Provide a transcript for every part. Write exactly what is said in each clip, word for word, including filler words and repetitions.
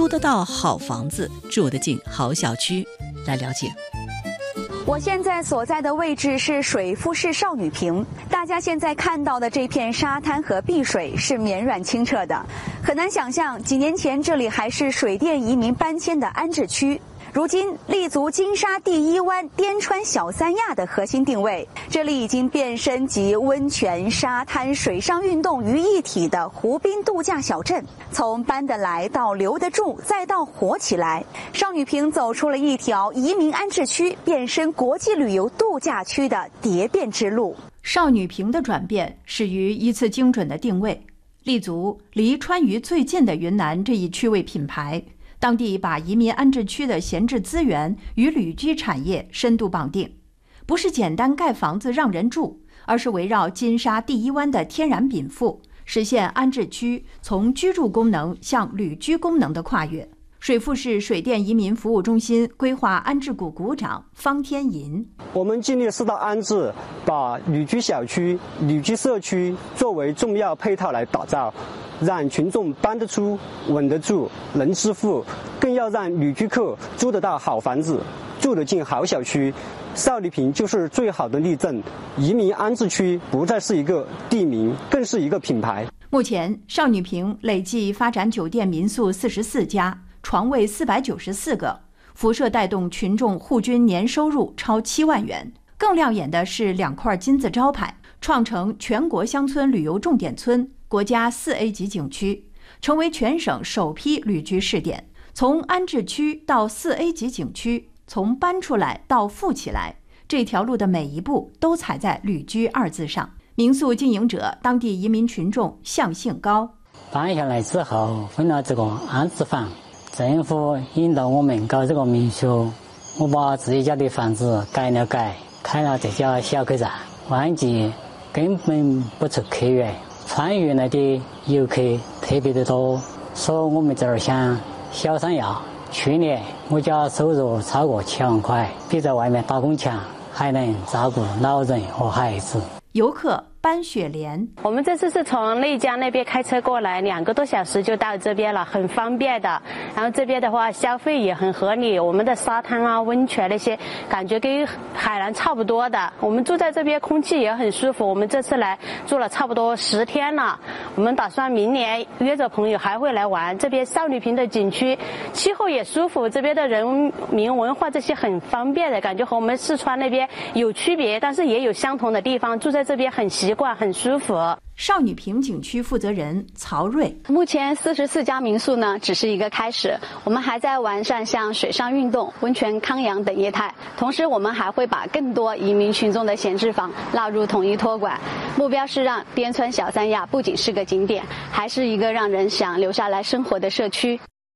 租得到好房子，住得进好小区。来了解。 我现在所在的位置是水富市少女坪，大家现在看到的这片沙滩和碧水是绵软清澈的，很难想象几年前这里还是水电移民搬迁的安置区。如今立足金沙第一湾滇川小三亚的核心定位，这里已经变身集温泉、沙滩、水上运动于一体的湖滨度假小镇。从搬得来到留得住，再到活起来，少女坪走出了一条移民安置区变身国际旅游度假区的蝶变之路。 少女坪的转变始于一次精准的定位，立足离川渝最近的云南这一区位品牌。当地把移民安置区的闲置资源与旅居产业深度绑定，不是简单盖房子让人住，而是围绕金沙第一湾的天然禀赋，实现安置区从居住功能向旅居功能的跨越。水富市水电移民服务中心规划安置股股长方天银： 我们尽力适当安置，把旅居小区、旅居社区作为重要配套来打造，让群众搬得出、稳得住、能致富，更要让旅居客租得到好房子、住得进好小区。少女坪就是最好的例证，移民安置区不再是一个地名，更是一个品牌。 目前，少女坪累计发展酒店民宿四十四家，床位四百九十四个，辐射带动群众户均年收入超七万元。更亮眼的是两块金字招牌，创成全国乡村旅游重点村、国家四 A 级景区，成为全省首批旅居试点。从安置区到四 A 级景区，从搬出来到富起来，这条路的每一步都踩在旅居二字上。民宿经营者、当地移民群众向性高。 搬下来之后分了这个安置房，政府引导我们搞这个民宿，我把自己家的房子改了改，开了这家小客栈。旺季根本不出客源，川渝来的游客特别的多，说我们这儿像小三亚。去年我家收入超过七万块，比在外面打工强，还能照顾老人和孩子。 游客班雪莲： 我们这次是从内江那边开车过来，两个多小时就到这边了，很方便的。然后这边的话消费也很合理，我们的沙滩啊、温泉那些感觉跟海南差不多的。我们住在这边空气也很舒服，我们这次来住了差不多十天了，我们打算明年约着朋友还会来玩。这边少女坪的景区气候也舒服，这边的人民文化这些很方便的，感觉和我们四川那边有区别，但是也有相同的地方，住在这边很习惯很舒服。 少女坪景区负责人曹瑞： 目前四十四家民宿呢，只是一个开始，我们还在完善像水上运动、温泉康养等业态，同时我们还会把更多移民群众的闲置房纳入统一托管，目标是让滇川小三亚不仅是个景点，还是一个让人想留下来生活的社区。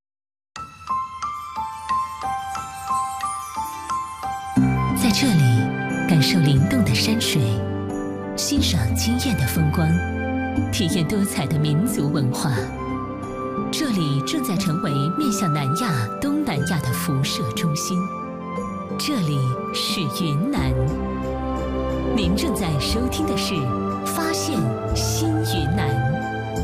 在这里感受灵动的山水，欣赏惊艳的风光，体验多彩的民族文化。这里正在成为面向南亚、东南亚的辐射中心。这里是云南。您正在收听的是《发现新云南》。